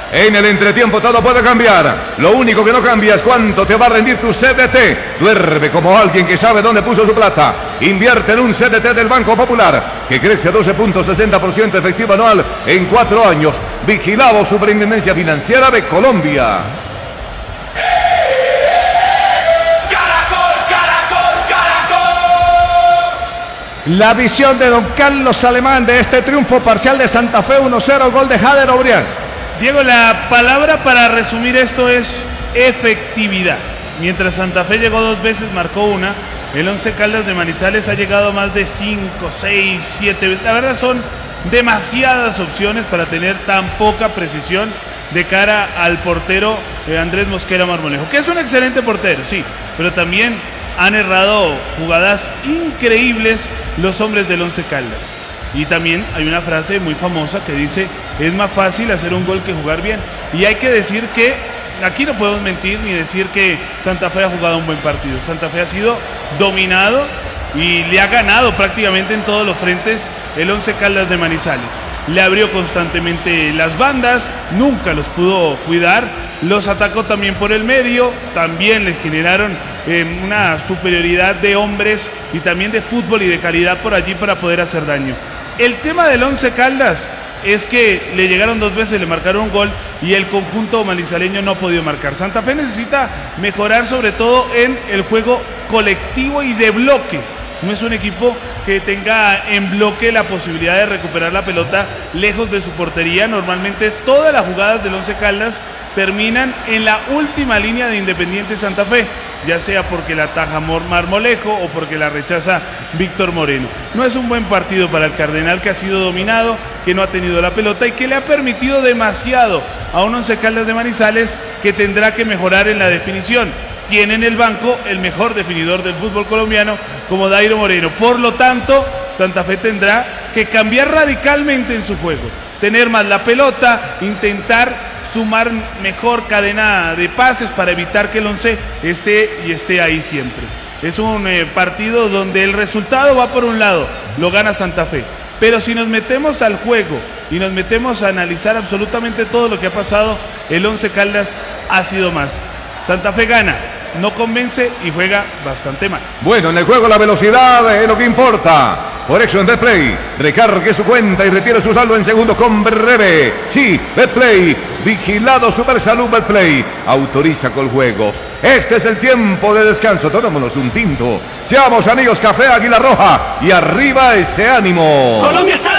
En el entretiempo todo puede cambiar. Lo único que no cambia es cuánto te va a rendir tu CDT. Duerme como alguien que sabe dónde puso su plata. Invierte en un CDT del Banco Popular que crece a 12.60% efectivo anual en 4 años. Vigilado Superintendencia Financiera de Colombia. La visión de don Carlos Alemán de este triunfo parcial de Santa Fe 1-0, gol de Jader Obrián. Diego, la palabra para resumir esto es efectividad. Mientras Santa Fe llegó 2 veces, marcó una. El Once Caldas de Manizales ha llegado más de 5, 6, 7 veces. La verdad son demasiadas opciones para tener tan poca precisión de cara al portero Andrés Mosquera Marmolejo, que es un excelente portero, sí, pero también han errado jugadas increíbles los hombres del Once Caldas. Y también hay una frase muy famosa que dice: es más fácil hacer un gol que jugar bien. Y hay que decir que aquí no podemos mentir ni decir que Santa Fe ha jugado un buen partido. Santa Fe ha sido dominado y le ha ganado prácticamente en todos los frentes el Once Caldas de Manizales. Le abrió constantemente las bandas, nunca los pudo cuidar, los atacó también por el medio, también les generaron una superioridad de hombres y también de fútbol y de calidad por allí para poder hacer daño. El tema del Once Caldas es que le llegaron 2 veces, le marcaron un gol y el conjunto manizaleño no ha podido marcar. Santa Fe necesita mejorar sobre todo en el juego colectivo y de bloque. No es un equipo que tenga en bloque la posibilidad de recuperar la pelota lejos de su portería. Normalmente todas las jugadas del Once Caldas terminan en la última línea de Independiente Santa Fe, ya sea porque la ataja Marmolejo o porque la rechaza Víctor Moreno. No es un buen partido para el Cardenal, que ha sido dominado, que no ha tenido la pelota y que le ha permitido demasiado a un Once Caldas de Manizales que tendrá que mejorar en la definición. Tiene en el banco el mejor definidor del fútbol colombiano como Dairo Moreno. Por lo tanto, Santa Fe tendrá que cambiar radicalmente en su juego, tener más la pelota, intentar sumar mejor cadena de pases para evitar que el Once esté ahí siempre. Es un partido donde el resultado va por un lado, lo gana Santa Fe. Pero si nos metemos al juego y nos metemos a analizar absolutamente todo lo que ha pasado, el Once Caldas ha sido más. Santa Fe gana, no convence y juega bastante mal. Bueno, en el juego la velocidad es lo que importa. Por eso en Betplay, recargue su cuenta y retire su saldo en segundos con breve. Sí, Betplay, vigilado Supersalud Betplay, autoriza con juegos. Este es el tiempo de descanso, tomémonos un tinto. Seamos amigos, Café Águila Roja y arriba ese ánimo. Colombia está